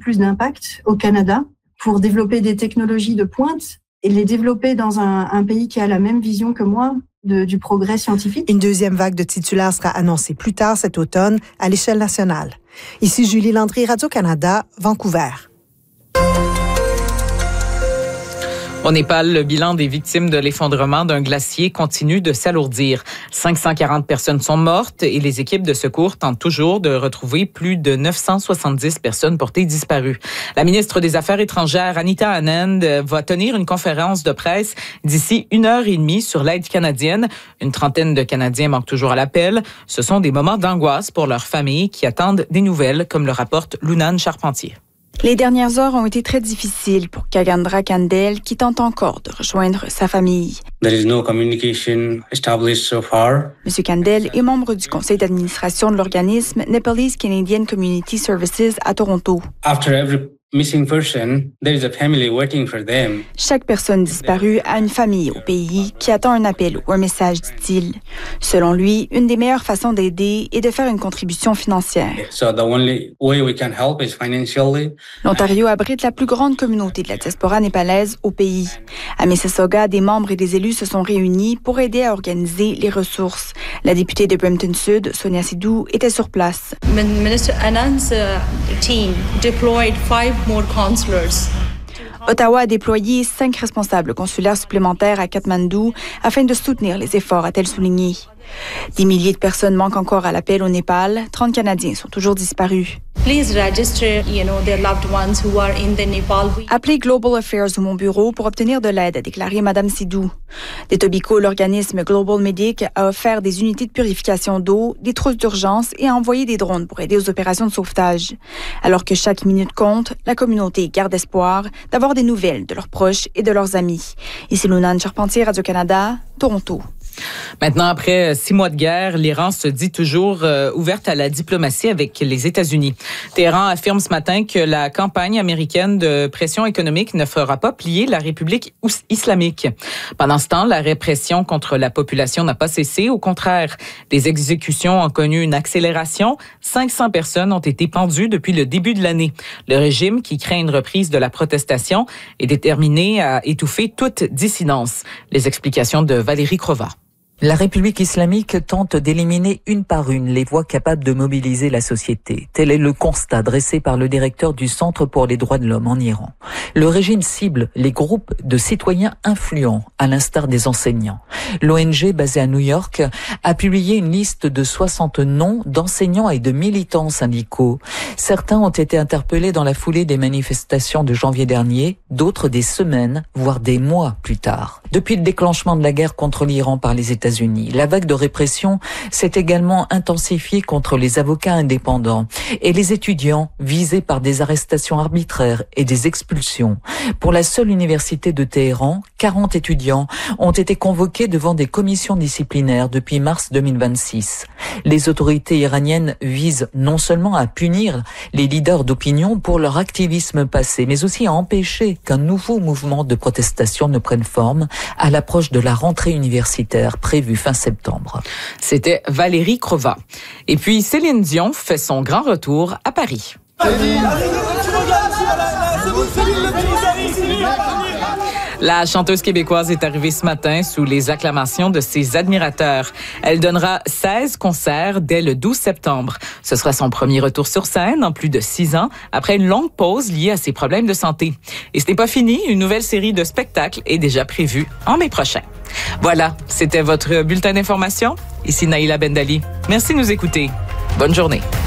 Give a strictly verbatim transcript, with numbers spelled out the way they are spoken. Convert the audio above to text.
plus d'impact au Canada pour développer des technologies de pointe et les développer dans un, un pays qui a la même vision que moi de, du progrès scientifique. Une deuxième vague de titulaires sera annoncée plus tard cet automne à l'échelle nationale. Ici Julie Landry, Radio-Canada, Vancouver. Au Népal, le bilan des victimes de l'effondrement d'un glacier continue de s'alourdir. cinq cent quarante personnes sont mortes et les équipes de secours tentent toujours de retrouver plus de neuf cent soixante-dix personnes portées disparues. La ministre des Affaires étrangères, Anita Anand, va tenir une conférence de presse d'ici une heure et demie sur l'aide canadienne. Une trentaine de Canadiens manquent toujours à l'appel. Ce sont des moments d'angoisse pour leurs familles qui attendent des nouvelles, comme le rapporte Lunane Charpentier. Les dernières heures ont été très difficiles pour Kagandra Kandel, qui tente encore de rejoindre sa famille. There is no communication established so far. Monsieur Kandel est membre du conseil d'administration de l'organisme Nepalese Canadian Community Services à Toronto. After every missing person, there is a family waiting for them. Chaque personne disparue a une famille au pays qui attend un appel ou un message, dit-il. Selon lui, une des meilleures façons d'aider est de faire une contribution financière. So the only way we can help is financially. L'Ontario abrite la plus grande communauté de la diaspora népalaise au pays. À Mississauga, des membres et des élus se sont réunis pour aider à organiser les ressources. La députée de Brampton Sud, Sonia Sidhu, était sur place. Minister Anand's uh, team deployed five more consulars. Ottawa a déployé cinq responsables consulaires supplémentaires à Katmandou afin de soutenir les efforts, a-t-elle souligné. Des milliers de personnes manquent encore à l'appel au Népal. trente Canadiens sont toujours disparus. Please register, you know, their loved ones who are in the Nepal. Appelez Global Affairs ou mon bureau pour obtenir de l'aide, a déclaré Mme Sidhu. D'Etobicoke, l'organisme Global Medic a offert des unités de purification d'eau, des trousses d'urgence et a envoyé des drones pour aider aux opérations de sauvetage. Alors que chaque minute compte, la communauté garde espoir d'avoir des nouvelles de leurs proches et de leurs amis. Ici Lunane Charpentier, Radio-Canada, Toronto. Maintenant, après six mois de guerre, l'Iran se dit toujours euh, ouverte à la diplomatie avec les États-Unis. Téhéran affirme ce matin que la campagne américaine de pression économique ne fera pas plier la République islamique. Pendant ce temps, la répression contre la population n'a pas cessé. Au contraire, les exécutions ont connu une accélération. cinq cents personnes ont été pendues depuis le début de l'année. Le régime, qui craint une reprise de la protestation, est déterminé à étouffer toute dissidence. Les explications de Valérie Crova. La République islamique tente d'éliminer une par une les voix capables de mobiliser la société. Tel est le constat dressé par le directeur du Centre pour les droits de l'homme en Iran. Le régime cible les groupes de citoyens influents, à l'instar des enseignants. L'O N G basée à New York a publié une liste de soixante noms d'enseignants et de militants syndicaux. Certains ont été interpellés dans la foulée des manifestations de janvier dernier, d'autres des semaines, voire des mois plus tard. Depuis le déclenchement de la guerre contre l'Iran par les États-Unis, la vague de répression s'est également intensifiée contre les avocats indépendants et les étudiants visés par des arrestations arbitraires et des expulsions. Pour la seule université de Téhéran, quarante étudiants ont été convoqués devant des commissions disciplinaires depuis mars deux mille vingt-six. Les autorités iraniennes visent non seulement à punir les leaders d'opinion pour leur activisme passé, mais aussi à empêcher qu'un nouveau mouvement de protestation ne prenne forme à l'approche de la rentrée universitaire prévue fin septembre. C'était Valérie Crova. Et puis Céline Dion fait son grand retour à Paris. La chanteuse québécoise est arrivée ce matin sous les acclamations de ses admirateurs. Elle donnera seize concerts dès le douze septembre. Ce sera son premier retour sur scène en plus de six ans, après une longue pause liée à ses problèmes de santé. Et ce n'est pas fini, une nouvelle série de spectacles est déjà prévue en mai prochain. Voilà, c'était votre bulletin d'information. Ici Naïla Bendali. Merci de nous écouter. Bonne journée.